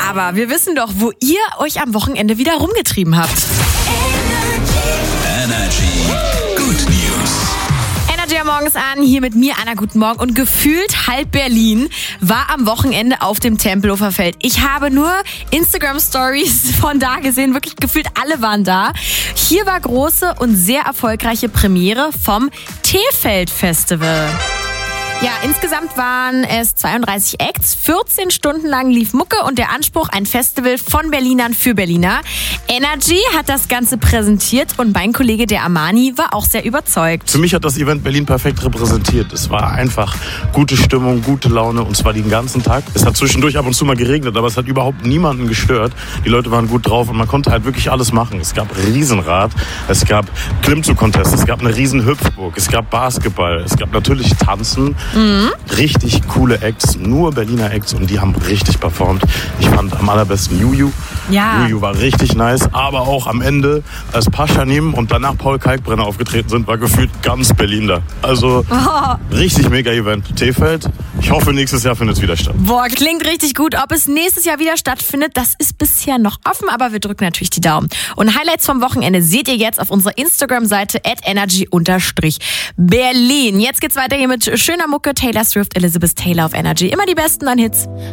Aber wir wissen doch, wo ihr euch am Wochenende wieder rumgetrieben habt. Energy Good News. Energy am Morgens an, hier mit mir, Anna, guten Morgen. Und gefühlt halb Berlin war am Wochenende auf dem Tempelhofer Feld. Ich habe nur Instagram-Stories von da gesehen, wirklich gefühlt alle waren da. Hier war große und sehr erfolgreiche Premiere vom Teefeld-Festival. Ja, insgesamt waren es 32 Acts, 14 Stunden lang lief Mucke und der Anspruch, ein Festival von Berlinern für Berliner. Energy hat das Ganze präsentiert und mein Kollege der Armani war auch sehr überzeugt. Für mich hat das Event Berlin perfekt repräsentiert. Es war einfach gute Stimmung, gute Laune und zwar den ganzen Tag. Es hat zwischendurch ab und zu mal geregnet, aber es hat überhaupt niemanden gestört. Die Leute waren gut drauf und man konnte halt wirklich alles machen. Es gab Riesenrad, es gab Klimmzug-Contest, es gab eine riesen Hüpfburg, es gab Basketball, es gab natürlich Tanzen. Richtig coole Acts, nur Berliner Acts und die haben richtig performt. Ich fand am allerbesten Juju. Ja. Juju war richtig nice, aber auch am Ende, als Paschanim und danach Paul Kalkbrenner aufgetreten sind, war gefühlt ganz Berlin da. Also richtig mega Event. Teefeld, ich hoffe nächstes Jahr findet es wieder statt. Boah, klingt richtig gut. Ob es nächstes Jahr wieder stattfindet, das ist bisher noch offen, aber wir drücken natürlich die Daumen. Und Highlights vom Wochenende seht ihr jetzt auf unserer Instagram-Seite @energy_Berlin. Jetzt geht's weiter hier mit schöner Mucke, Taylor Swift, Elizabeth Taylor auf Energy. Immer die Besten an Hits.